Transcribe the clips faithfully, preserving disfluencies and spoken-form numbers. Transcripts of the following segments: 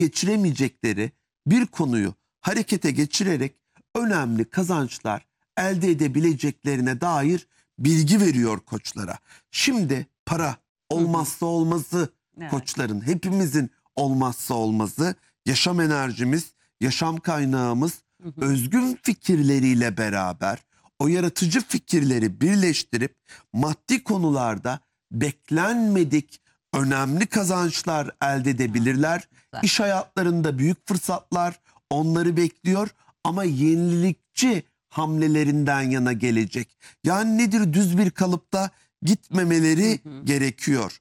geçiremeyecekleri bir konuyu harekete geçirerek önemli kazançlar elde edebileceklerine dair bilgi veriyor koçlara. Şimdi para olmazsa olmazı, Evet. koçların, hepimizin olmazsa olmazı, yaşam enerjimiz, yaşam kaynağımız, Hı hı. özgün fikirleriyle beraber o yaratıcı fikirleri birleştirip maddi konularda beklenmedik önemli kazançlar elde edebilirler. Güzel. İş hayatlarında büyük fırsatlar onları bekliyor ama yenilikçi hamlelerinden yana gelecek. Yani nedir, düz bir kalıpta gitmemeleri Hı hı. gerekiyor.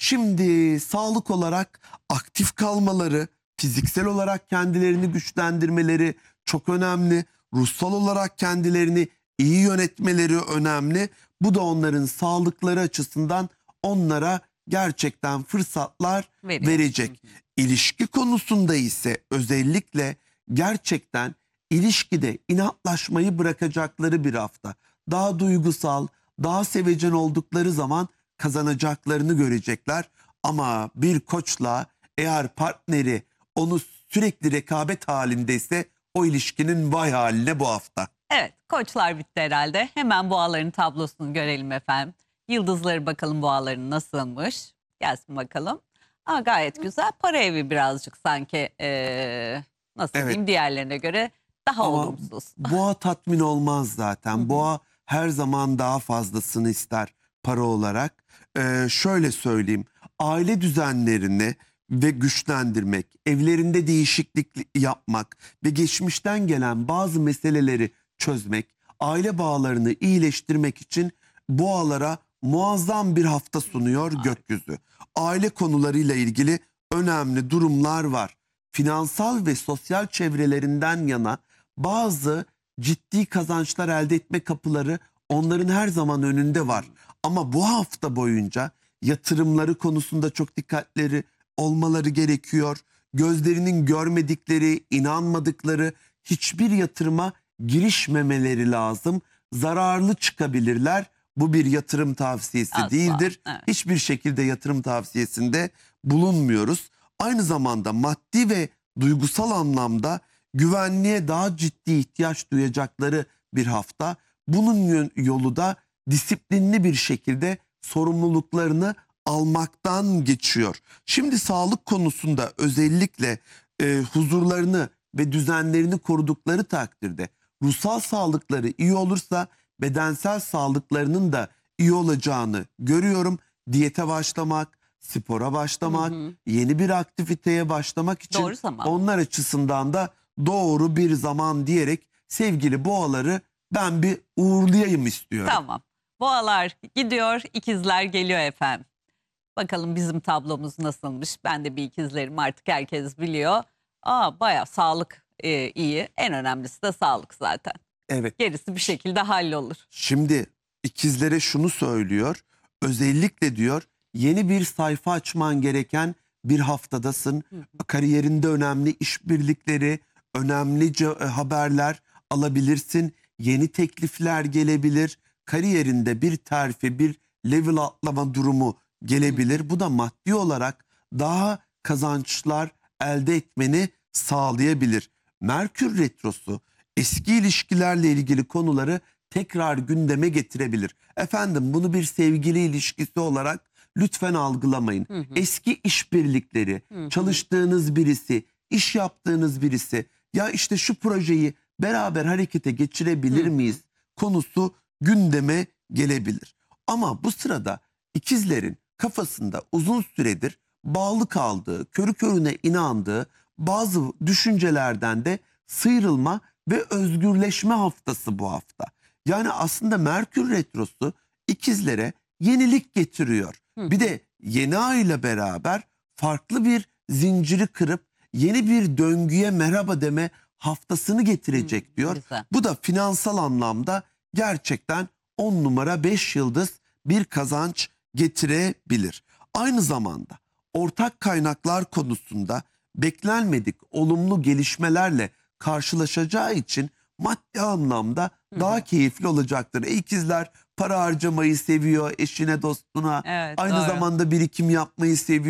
Şimdi sağlık olarak aktif kalmaları, fiziksel olarak kendilerini güçlendirmeleri çok önemli. Ruhsal olarak kendilerini iyi yönetmeleri önemli. Bu da onların sağlıkları açısından onlara gerçekten fırsatlar Veriyor. verecek. Hı hı. İlişki konusunda ise özellikle gerçekten ilişkide inatlaşmayı bırakacakları bir hafta. Daha duygusal, daha sevecen oldukları zaman kazanacaklarını görecekler. Ama bir koçla eğer partneri onu sürekli rekabet halindeyse o ilişkinin vay haline bu hafta. Evet, koçlar bitti herhalde. Hemen boğaların tablosunu görelim efendim. Yıldızları bakalım boğaların nasılmış. Gelsin bakalım. Aa, gayet güzel. Para evi birazcık sanki ee, nasıl Evet. diyeyim, diğerlerine göre daha Ama olumsuz. boğa tatmin olmaz Hı zaten. hı. Boğa her zaman daha fazlasını ister para olarak. Ee, şöyle söyleyeyim. Aile düzenlerini ve güçlendirmek, evlerinde değişiklik yapmak ve geçmişten gelen bazı meseleleri çözmek, aile bağlarını iyileştirmek için boğalara muazzam bir hafta sunuyor gökyüzü. Aile konularıyla ilgili önemli durumlar var. Finansal ve sosyal çevrelerinden yana bazı ciddi kazançlar elde etme kapıları onların her zaman önünde var. Ama bu hafta boyunca yatırımları konusunda çok dikkatleri olmaları gerekiyor. Gözlerinin görmedikleri, inanmadıkları hiçbir yatırıma girişmemeleri lazım. Zararlı çıkabilirler. Bu bir yatırım tavsiyesi Asla. değildir. Evet. Hiçbir şekilde yatırım tavsiyesinde bulunmuyoruz. Aynı zamanda maddi ve duygusal anlamda güvenliğe daha ciddi ihtiyaç duyacakları bir hafta. Bunun yolu da disiplinli bir şekilde sorumluluklarını almaktan geçiyor. Şimdi sağlık konusunda özellikle e, huzurlarını ve düzenlerini korudukları takdirde ruhsal sağlıkları iyi olursa bedensel sağlıklarının da iyi olacağını görüyorum. Diyete başlamak, spora başlamak, Hı hı. yeni bir aktiviteye başlamak için Doğru zaman. onlar açısından da doğru bir zaman diyerek sevgili boğaları ben bir uğurlayayım istiyorum. Tamam. Boğalar gidiyor, ikizler geliyor efendim. Bakalım bizim tablomuz nasılmış. Ben de bir ikizlerim, artık herkes biliyor. Aa, bayağı sağlık e, iyi. En önemlisi de sağlık zaten. Evet. Gerisi bir şekilde hallolur. Şimdi ikizlere şunu söylüyor. Özellikle diyor yeni bir sayfa açman gereken bir haftadasın. Hı hı. Kariyerinde önemli işbirlikleri, önemli ce- haberler alabilirsin. Yeni teklifler gelebilir. Kariyerinde bir terfi, bir level atlama durumu gelebilir. Bu da maddi olarak daha kazançlar elde etmeni sağlayabilir. Merkür Retrosu eski ilişkilerle ilgili konuları tekrar gündeme getirebilir. Efendim bunu bir sevgili ilişkisi olarak lütfen algılamayın. Hı hı. Eski işbirlikleri, Hı hı. çalıştığınız birisi, iş yaptığınız birisi, ya işte şu projeyi beraber harekete geçirebilir Hı hı. miyiz konusu gündeme gelebilir. Ama bu sırada ikizlerin kafasında uzun süredir bağlı kaldığı, körü körüne inandığı bazı düşüncelerden de sıyrılma ve özgürleşme haftası bu hafta. Yani aslında Merkür Retrosu ikizlere yenilik getiriyor. Hı Bir hı. de yeni ay ile beraber farklı bir zinciri kırıp yeni bir döngüye merhaba deme haftasını getirecek Hı, diyor. güzel. Bu da finansal anlamda gerçekten on numara beş yıldız bir kazanç getirebilir. Aynı zamanda ortak kaynaklar konusunda beklenmedik olumlu gelişmelerle karşılaşacağı için maddi anlamda Hı daha hı. keyifli olacaktır. E, ikizler para harcamayı seviyor, eşine dostuna. Evet, Aynı doğru. zamanda birikim yapmayı seviyor.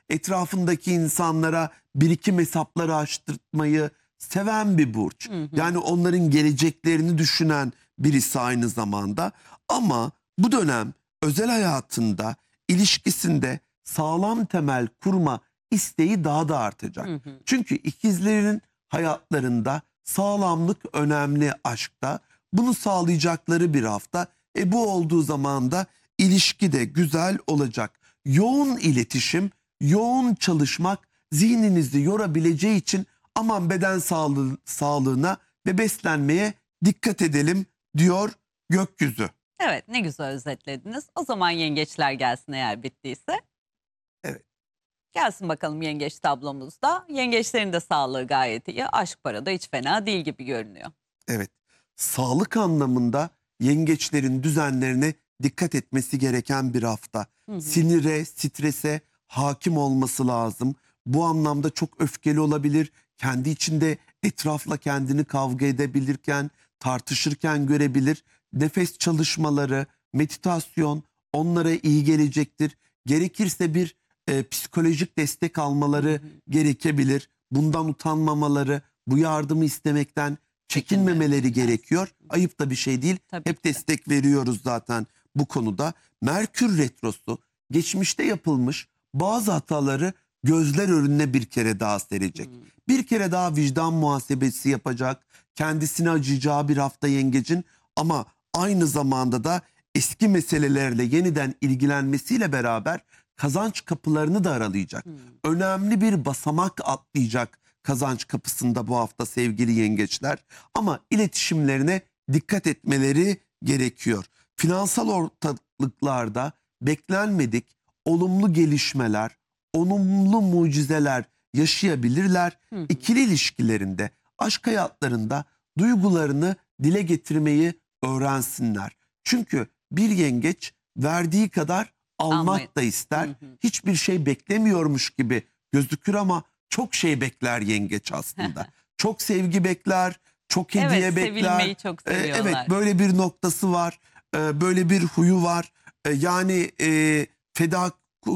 etrafındaki insanlara birikim hesapları açtırtmayı seven bir burç. Hı hı. Yani onların geleceklerini düşünen birisi aynı zamanda. Ama bu dönem özel hayatında, ilişkisinde sağlam temel kurma isteği daha da artacak. Hı hı. Çünkü ikizlerin hayatlarında sağlamlık önemli aşkta. Bunu sağlayacakları bir hafta. E bu olduğu zaman da ilişki de güzel olacak. Yoğun iletişim, yoğun çalışmak zihninizi yorabileceği için aman beden sağlığı, sağlığına ve beslenmeye dikkat edelim diyor gökyüzü. Evet, ne güzel özetlediniz. O zaman yengeçler gelsin eğer bittiyse. Evet. Gelsin bakalım yengeç tablomuzda. Yengeçlerin de sağlığı gayet iyi. Aşk para da hiç fena değil gibi görünüyor. Evet. Sağlık anlamında yengeçlerin düzenlerine dikkat etmesi gereken bir hafta. Hı hı. Sinire, strese hakim olması lazım. Bu anlamda çok öfkeli olabilir. Kendi içinde etrafla kendini kavga edebilirken, tartışırken görebilir. Nefes çalışmaları, meditasyon onlara iyi gelecektir. Gerekirse bir e, psikolojik destek almaları Hı hı. gerekebilir. Bundan utanmamaları, bu yardımı istemekten çekinmemeleri Çekinmemeleri gerekiyor. Ayıp da bir şey değil. Tabii Hep ki de. destek veriyoruz zaten bu konuda. Merkür Retrosu geçmişte yapılmış bazı hataları gözler önüne bir kere daha serecek. Hı. Bir kere daha vicdan muhasebesi yapacak. Kendisine acıyacağı bir hafta yengecin, ama aynı zamanda da eski meselelerle yeniden ilgilenmesiyle beraber kazanç kapılarını da aralayacak. Hı. Önemli bir basamak atlayacak kazanç kapısında bu hafta sevgili yengeçler. Ama iletişimlerine dikkat etmeleri gerekiyor. Finansal ortaklıklarda beklenmedik olumlu gelişmeler, olumlu mucizeler yaşayabilirler. Hı hı. İkili ilişkilerinde, aşk hayatlarında duygularını dile getirmeyi öğrensinler. Çünkü bir yengeç verdiği kadar almak Almayı- da ister. Hı hı. Hiçbir şey beklemiyormuş gibi gözükür ama çok şey bekler yengeç aslında. Çok sevgi bekler, çok hediye Evet, bekler. sevilmeyi çok Ee, seviyorlar. evet, böyle bir noktası var. Ee, böyle bir huyu var. Ee, yani e, feda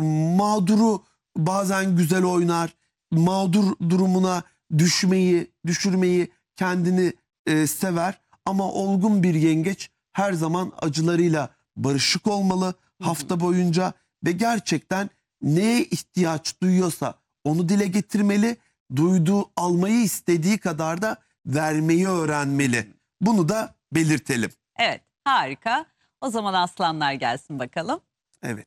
mağduru bazen güzel oynar. Mağdur durumuna düşmeyi, düşürmeyi kendini e, sever. Ama olgun bir yengeç her zaman acılarıyla barışık olmalı Hı hı. hafta boyunca ve gerçekten neye ihtiyaç duyuyorsa onu dile getirmeli. Duyduğu, almayı istediği kadar da vermeyi öğrenmeli. Bunu da belirtelim. Evet, harika. O zaman aslanlar gelsin bakalım. Evet.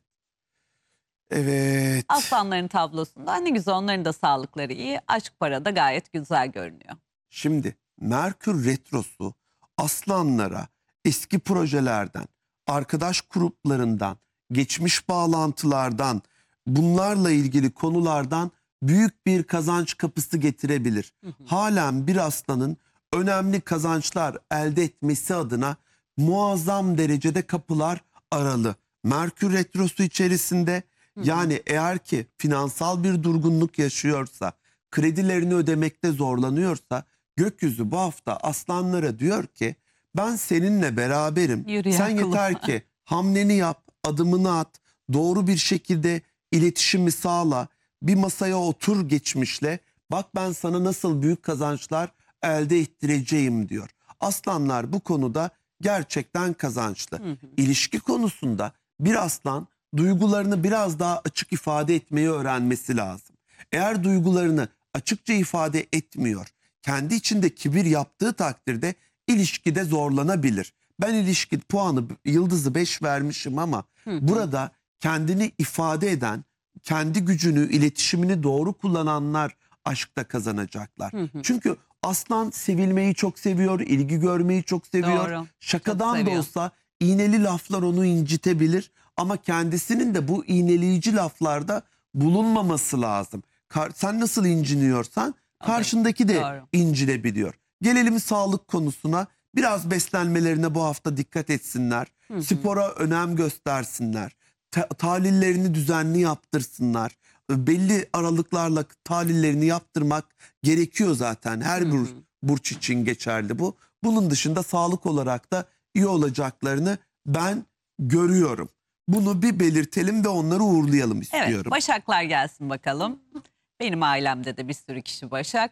Evet. Aslanların tablosunda ne güzel, onların da sağlıkları iyi. Aşk para da gayet güzel görünüyor. Şimdi Merkür Retrosu aslanlara eski projelerden, arkadaş gruplarından, geçmiş bağlantılardan, bunlarla ilgili konulardan büyük bir kazanç kapısı getirebilir. Hı hı. Halen bir aslanın önemli kazançlar elde etmesi adına muazzam derecede kapılar aralı. Merkür Retrosu içerisinde, Hı hı. yani eğer ki finansal bir durgunluk yaşıyorsa, kredilerini ödemekte zorlanıyorsa, gökyüzü bu hafta aslanlara diyor ki ben seninle beraberim. Yürüyen Sen kulum. yeter ki hamleni yap, adımını at, doğru bir şekilde iletişimi sağla, bir masaya otur geçmişle, bak ben sana nasıl büyük kazançlar elde ettireceğim diyor. Aslanlar bu konuda gerçekten kazançlı. Hı hı. İlişki konusunda bir aslan duygularını biraz daha açık ifade etmeyi öğrenmesi lazım. Eğer duygularını açıkça ifade etmiyor, kendi içinde kibir yaptığı takdirde ilişkide zorlanabilir. Ben ilişki puanı yıldızı beş vermişim ama Hı hı. burada kendini ifade eden, kendi gücünü, iletişimini doğru kullananlar aşkta kazanacaklar. Hı hı. Çünkü aslan sevilmeyi çok seviyor, ilgi görmeyi çok seviyor. Doğru. Şakadan Çok da seviyor. olsa iğneli laflar onu incitebilir ama kendisinin de bu iğneleyici laflarda bulunmaması lazım. Kar- sen nasıl inciniyorsan karşındaki de Doğru. incinebiliyor. Gelelim sağlık konusuna. Biraz beslenmelerine bu hafta dikkat etsinler. Hı hı. Spora önem göstersinler. Ta- tahlillerini düzenli yaptırsınlar. Belli aralıklarla tahlillerini yaptırmak gerekiyor zaten. Her Hı bir hı. burç için geçerli bu. Bunun dışında sağlık olarak da iyi olacaklarını ben görüyorum. Bunu bir belirtelim ve onları uğurlayalım Evet, istiyorum. Başaklar gelsin bakalım. Benim ailemde de bir sürü kişi Başak.